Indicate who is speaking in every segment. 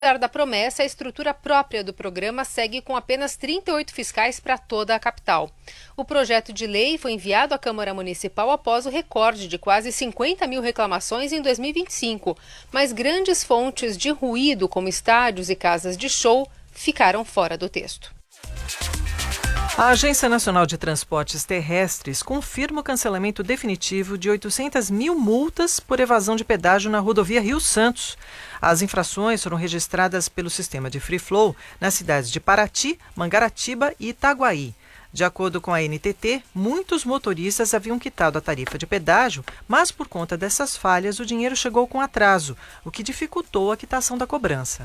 Speaker 1: Apesar da promessa, a estrutura própria do programa segue com apenas 38 fiscais para toda a capital. O projeto de lei foi enviado à Câmara Municipal após o recorde de quase 50 mil reclamações em 2025, mas grandes fontes de ruído, como estádios e casas de show, ficaram fora do texto.
Speaker 2: A Agência Nacional de Transportes Terrestres confirma o cancelamento definitivo de 800 mil multas por evasão de pedágio na rodovia Rio Santos. As infrações foram registradas pelo sistema de Free Flow nas cidades de Paraty, Mangaratiba e Itaguaí. De acordo com a NTT, muitos motoristas haviam quitado a tarifa de pedágio, mas por conta dessas falhas o dinheiro chegou com atraso, o que dificultou a quitação da cobrança.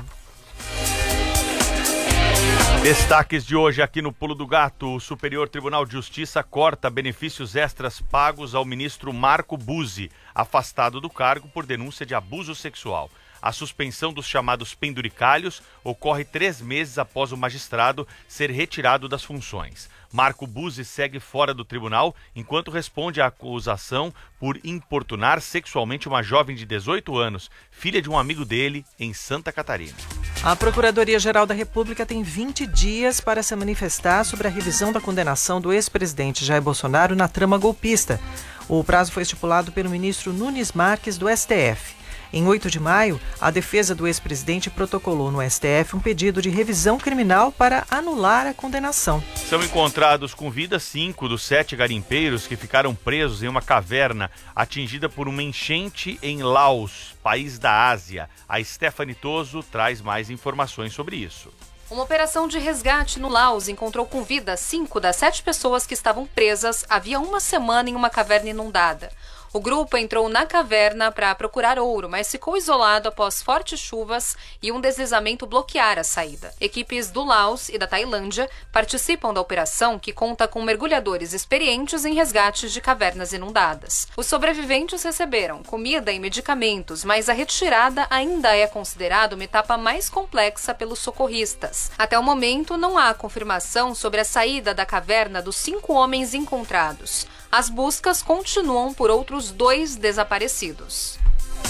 Speaker 3: Destaques de hoje aqui no Pulo do Gato. O Superior Tribunal de Justiça corta benefícios extras pagos ao ministro Marco Buzzi, afastado do cargo por denúncia de abuso sexual. A suspensão dos chamados penduricalhos ocorre 3 meses após o magistrado ser retirado das funções. Marco Buzzi segue fora do tribunal enquanto responde à acusação por importunar sexualmente uma jovem de 18 anos, filha de um amigo dele, em Santa Catarina.
Speaker 2: A Procuradoria-Geral da República tem 20 dias para se manifestar sobre a revisão da condenação do ex-presidente Jair Bolsonaro na trama golpista. O prazo foi estipulado pelo ministro Nunes Marques, do STF. Em 8 de maio, a defesa do ex-presidente protocolou no STF um pedido de revisão criminal para anular a condenação.
Speaker 3: São encontrados com vida 5 dos 7 garimpeiros que ficaram presos em uma caverna atingida por uma enchente em Laos, país da Ásia. A Stephanie Toso traz mais informações sobre isso.
Speaker 4: Uma operação de resgate no Laos encontrou com vida 5 das 7 pessoas que estavam presas havia uma semana em uma caverna inundada. O grupo entrou na caverna para procurar ouro, mas ficou isolado após fortes chuvas e um deslizamento bloquear a saída. Equipes do Laos e da Tailândia participam da operação, que conta com mergulhadores experientes em resgates de cavernas inundadas. Os sobreviventes receberam comida e medicamentos, mas a retirada ainda é considerada uma etapa mais complexa pelos socorristas. Até o momento, não há confirmação sobre a saída da caverna dos 5 homens encontrados. As buscas continuam por outros 2 desaparecidos.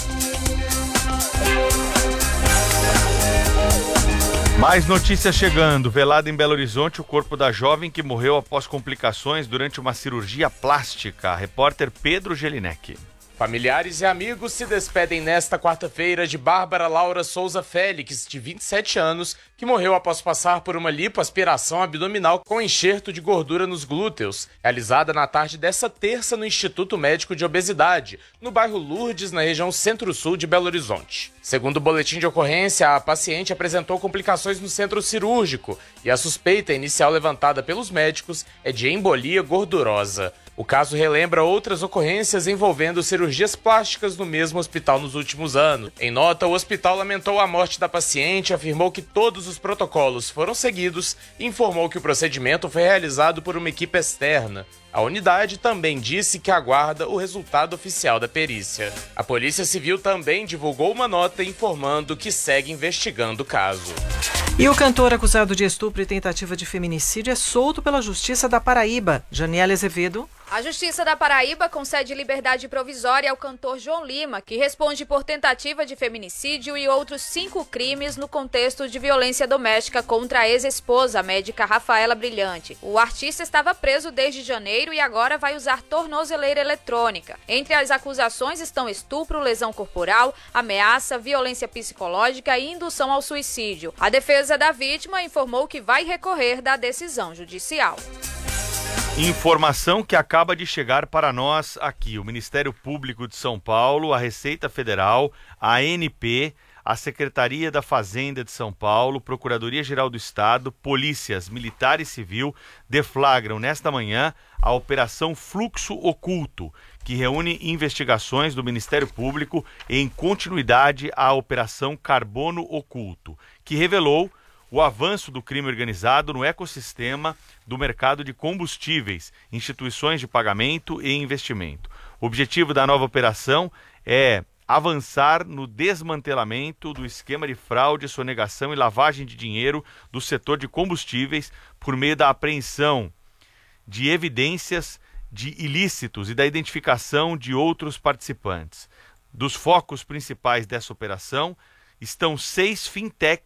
Speaker 3: Mais notícias chegando. Velado em Belo Horizonte, o corpo da jovem que morreu após complicações durante uma cirurgia plástica. Repórter Pedro Gelinek.
Speaker 5: Familiares e amigos se despedem nesta quarta-feira de Bárbara Laura Souza Félix, de 27 anos, que morreu após passar por uma lipoaspiração abdominal com enxerto de gordura nos glúteos, realizada na tarde desta terça no Instituto Médico de Obesidade, no bairro Lourdes, na região centro-sul de Belo Horizonte. Segundo o boletim de ocorrência, a paciente apresentou complicações no centro cirúrgico e a suspeita inicial levantada pelos médicos é de embolia gordurosa. O caso relembra outras ocorrências envolvendo cirurgias plásticas no mesmo hospital nos últimos anos. Em nota, o hospital lamentou a morte da paciente, afirmou que todos os protocolos foram seguidos e informou que o procedimento foi realizado por uma equipe externa. A unidade também disse que aguarda o resultado oficial da perícia. A Polícia Civil também divulgou uma nota informando que segue investigando o caso.
Speaker 2: E o cantor acusado de estupro e tentativa de feminicídio é solto pela Justiça da Paraíba. Janiela Azevedo.
Speaker 6: A Justiça da Paraíba concede liberdade provisória ao cantor João Lima, que responde por tentativa de feminicídio e outros 5 crimes no contexto de violência doméstica contra a ex-esposa, a médica Rafaela Brilhante. O artista estava preso desde janeiro e agora vai usar tornozeleira eletrônica. Entre as acusações estão estupro, lesão corporal, ameaça, violência psicológica e indução ao suicídio. A defesa da vítima informou que vai recorrer da decisão judicial.
Speaker 3: Informação que acaba de chegar para nós aqui. O Ministério Público de São Paulo, a Receita Federal, a ANP, a Secretaria da Fazenda de São Paulo, Procuradoria-Geral do Estado, polícias militar e civil deflagram nesta manhã a Operação Fluxo Oculto, que reúne investigações do Ministério Público em continuidade à Operação Carbono Oculto, que revelou o avanço do crime organizado no ecossistema do mercado de combustíveis, instituições de pagamento e investimento. O objetivo da nova operação é avançar no desmantelamento do esquema de fraude, sonegação e lavagem de dinheiro do setor de combustíveis por meio da apreensão de evidências de ilícitos e da identificação de outros participantes. Dos focos principais dessa operação estão 6 fintechs